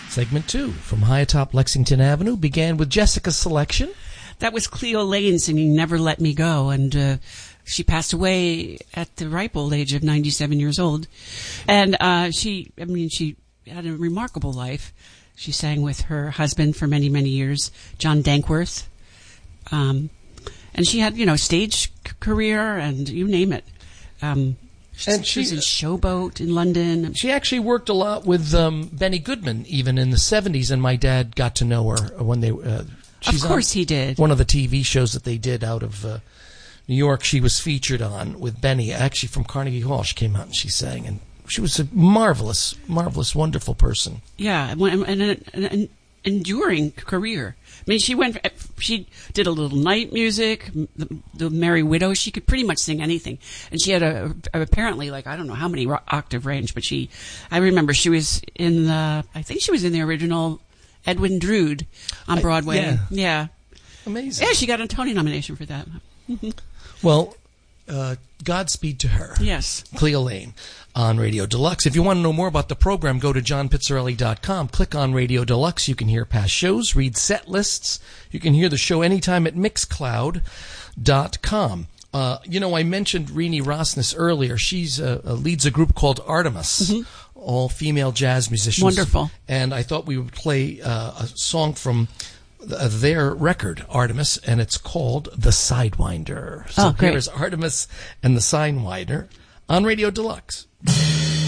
Segment 2 from high atop Lexington Avenue began with Jessica's selection. That was Cleo Lane singing Never Let Me Go, and she passed away at the ripe old age of 97 years old. And she had a remarkable life. She sang with her husband for many, many years, John Dankworth. And she had, stage career and you name it. She was in Showboat in London. She actually worked a lot with Benny Goodman, even in the 70s, and my dad got to know her when they... of course he did. One of the TV shows that they did out of New York, she was featured on with Benny, actually from Carnegie Hall. She came out and she sang, and she was a marvelous, marvelous, wonderful person. Yeah, and an enduring career. I mean, she did a little night music, the Merry Widow. She could pretty much sing anything. And she had apparently, I don't know how many octave range, but I remember she was I think she was in the original Edwin Drood on Broadway. Yeah. Amazing. Yeah, she got a Tony nomination for that. Well, Godspeed to her. Yes. Cleo Lane on Radio Deluxe. If you want to know more about the program, go to johnpizzarelli.com. Click on Radio Deluxe. You can hear past shows, read set lists. You can hear the show anytime at mixcloud.com. I mentioned Rini Rosnes earlier. She's leads a group called Artemis, all female jazz musicians. Wonderful. And I thought we would play a song from their record, Artemis, and it's called The Sidewinder. So great. Here is Artemis and The Sidewinder on Radio Deluxe.